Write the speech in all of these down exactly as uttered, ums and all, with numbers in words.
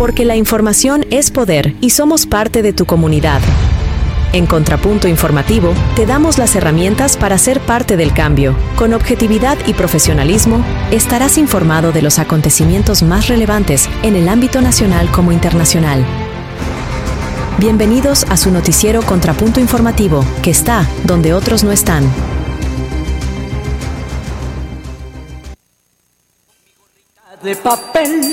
Porque la información es poder y somos parte de tu comunidad. En Contrapunto Informativo, te damos las herramientas para ser parte del cambio. Con objetividad y profesionalismo, estarás informado de los acontecimientos más relevantes en el ámbito nacional como internacional. Bienvenidos a su noticiero Contrapunto Informativo, que está donde otros no están. De papel.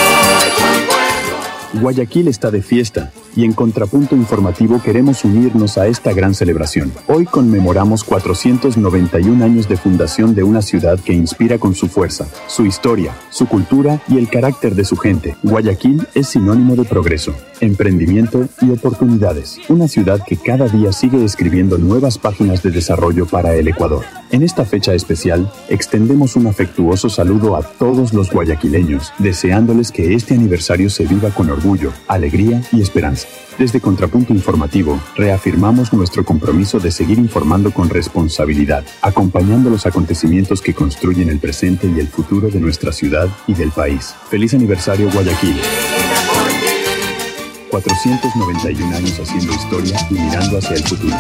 Guayaquil está de fiesta y en Contrapunto Informativo queremos unirnos a esta gran celebración. Hoy conmemoramos cuatrocientos noventa y un años de fundación de una ciudad que inspira con su fuerza, su historia, su cultura y el carácter de su gente. Guayaquil es sinónimo de progreso, emprendimiento y oportunidades. Una ciudad que cada día sigue escribiendo nuevas páginas de desarrollo para el Ecuador. En esta fecha especial, extendemos un afectuoso saludo a todos los guayaquileños, deseándoles que este aniversario se viva con orgullo, alegría y esperanza. Desde Contrapunto Informativo, reafirmamos nuestro compromiso de seguir informando con responsabilidad, acompañando los acontecimientos que construyen el presente y el futuro de nuestra ciudad y del país. ¡Feliz aniversario, Guayaquil! cuatrocientos noventa y un años haciendo historia y mirando hacia el futuro.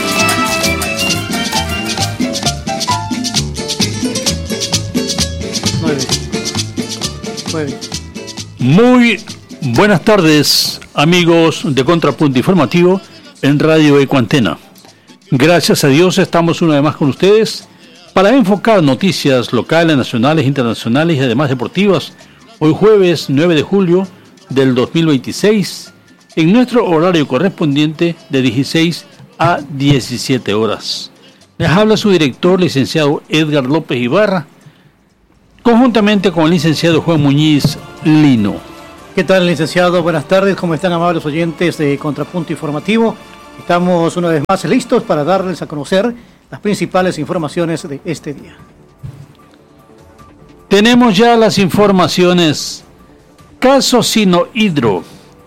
Muy buenas tardes, amigos de Contrapunto Informativo en Radio Ecuantena. Gracias a Dios estamos una vez más con ustedes para enfocar noticias locales, nacionales, internacionales y además deportivas. Hoy jueves nueve de julio del dos mil veintiséis en nuestro horario correspondiente de dieciséis a diecisiete horas. Les habla su director, licenciado Edgar López Ibarra, conjuntamente con el licenciado Juan Muñiz Lino. ¿Qué tal, licenciado? Buenas tardes, ¿cómo están, amables oyentes de Contrapunto Informativo? Estamos una vez más listos para darles a conocer las principales informaciones de este día. Tenemos ya las informaciones. Caso Sinohydro.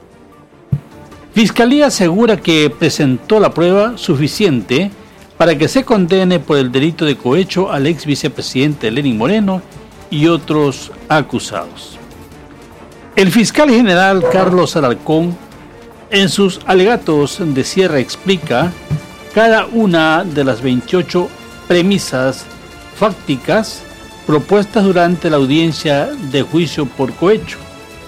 Fiscalía asegura que presentó la prueba suficiente para que se condene por el delito de cohecho al ex vicepresidente Lenín Moreno y otros acusados. El fiscal general Carlos Alarcón, en sus alegatos de cierre, explica cada una de las veintiocho premisas fácticas propuestas durante la audiencia de juicio por cohecho.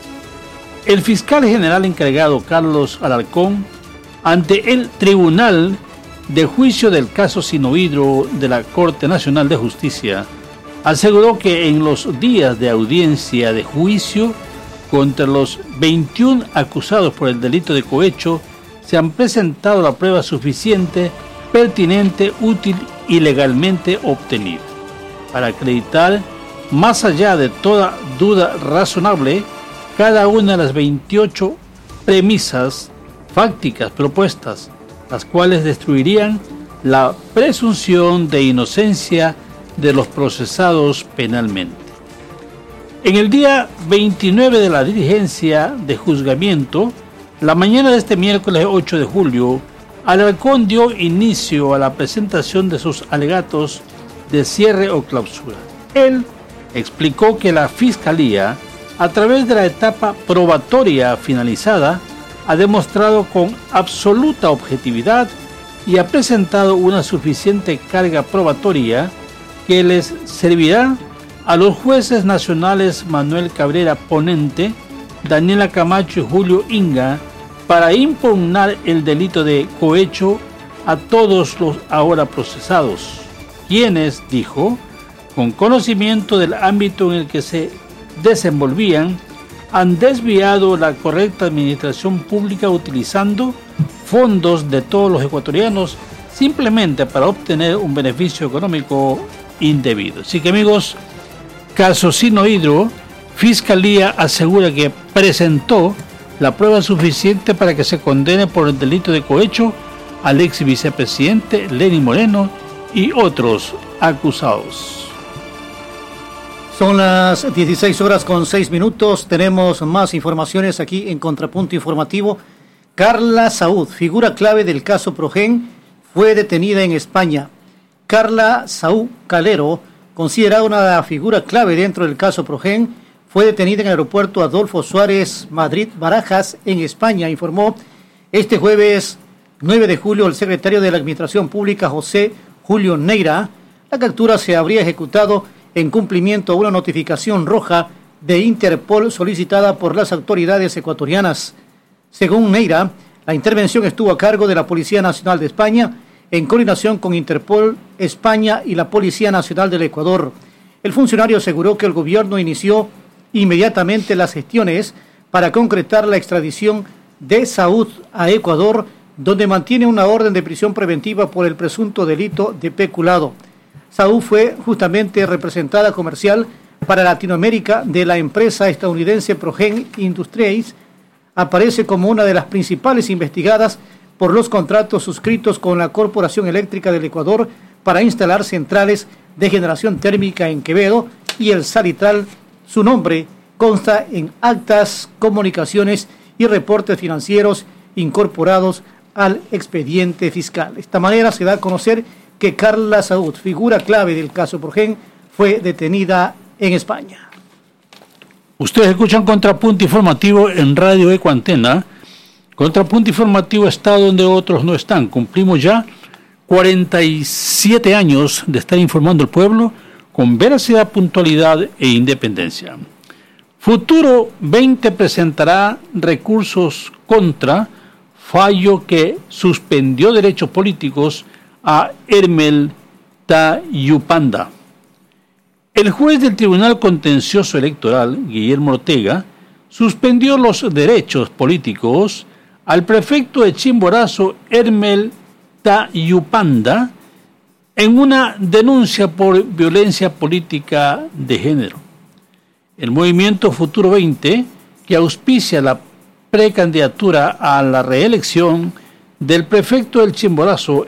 El fiscal general encargado Carlos Alarcón, ante el Tribunal de Juicio del caso Sinohydro de la Corte Nacional de Justicia, aseguró que en los días de audiencia de juicio contra los veintiún acusados por el delito de cohecho se han presentado la prueba suficiente, pertinente, útil y legalmente obtenida para acreditar, más allá de toda duda razonable, cada una de las veintiocho premisas fácticas propuestas, las cuales destruirían la presunción de inocencia de los procesados penalmente. En el día veintinueve de la diligencia de juzgamiento, la mañana de este miércoles ocho de julio, Alarcón dio inicio a la presentación de sus alegatos de cierre o clausura. Él explicó que la Fiscalía, a través de la etapa probatoria finalizada, ha demostrado con absoluta objetividad y ha presentado una suficiente carga probatoria que les servirá a los jueces nacionales Manuel Cabrera Ponente, Daniela Camacho y Julio Inga para impugnar el delito de cohecho a todos los ahora procesados, quienes, dijo, con conocimiento del ámbito en el que se desenvolvían, han desviado la correcta administración pública utilizando fondos de todos los ecuatorianos simplemente para obtener un beneficio económico indebido. Así que, amigos, caso Sinohydro, Fiscalía asegura que presentó la prueba suficiente para que se condene por el delito de cohecho al ex vicepresidente Lenín Moreno y otros acusados. Son las dieciséis horas con seis minutos. Tenemos más informaciones aquí en Contrapunto Informativo. Carla Saúd, figura clave del caso Progen, fue detenida en España. Carla Saúd Calero, considerada una figura clave dentro del caso Progen, fue detenida en el aeropuerto Adolfo Suárez Madrid-Barajas, en España, informó este jueves nueve de julio el secretario de la Administración Pública, José Julio Neira. La captura se habría ejecutado en cumplimiento a una notificación roja de Interpol solicitada por las autoridades ecuatorianas. Según Neira, la intervención estuvo a cargo de la Policía Nacional de España en coordinación con Interpol España y la Policía Nacional del Ecuador. El funcionario aseguró que el gobierno inició inmediatamente las gestiones para concretar la extradición de Saud a Ecuador, donde mantiene una orden de prisión preventiva por el presunto delito de peculado. Saud fue justamente representada comercial para Latinoamérica de la empresa estadounidense Progen Industries. Aparece como una de las principales investigadas por los contratos suscritos con la Corporación Eléctrica del Ecuador para instalar centrales de generación térmica en Quevedo y el Salitral. Su nombre consta en actas, comunicaciones y reportes financieros incorporados al expediente fiscal. De esta manera se da a conocer que Carla Saud, figura clave del caso Progen, fue detenida en España. Ustedes escuchan Contrapunto Informativo en Radio Ecuantena. Contrapunto Informativo está donde otros no están. Cumplimos ya cuarenta y siete años de estar informando al pueblo con veracidad, puntualidad e independencia. Futuro veinte presentará recursos contra fallo que suspendió derechos políticos a Hermel Tayupanda. El juez del Tribunal Contencioso Electoral, Guillermo Ortega, suspendió los derechos políticos al prefecto de Chimborazo, Hermel Tayupanda, en una denuncia por violencia política de género. El movimiento Futuro veinte, que auspicia la precandidatura a la reelección del prefecto del Chimborazo,